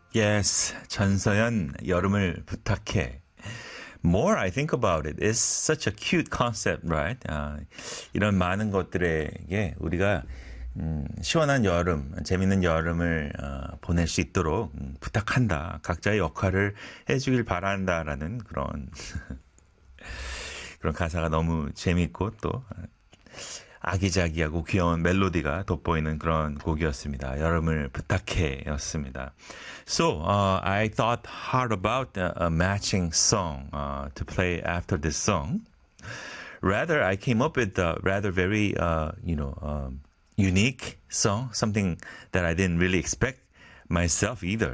Yes, 전서연 여름을 부탁해. More I think about it, it's such a cute concept, right? 이런 많은 것들에게 우리가 시원한 여름, 재밌는 여름을 보낼 수 있도록 부탁한다. 각자의 역할을 해주길 바란다라는 그런 그런 가사가 너무 재밌고 또 아기자기하고 귀여운 멜로디가 돋보이는 그런 곡이었습니다. 여름을 부탁해였습니다. So I thought hard about a matching song to play after this song. Rather, I came up with a rather very unique song, something that I didn't really expect myself either.